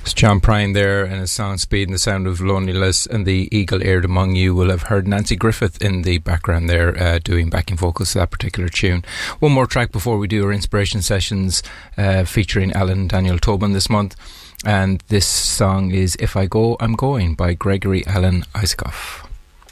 John Prine there and his song Speed and the Sound of Loneliness, and the eagle-eared among you will have heard Nancy Griffith in the background there doing backing vocals to that particular tune. One more track before we do our inspiration sessions featuring Alan Daniel Tobin this month, and this song is If I Go, I'm Going by Gregory Alan Isaacoff.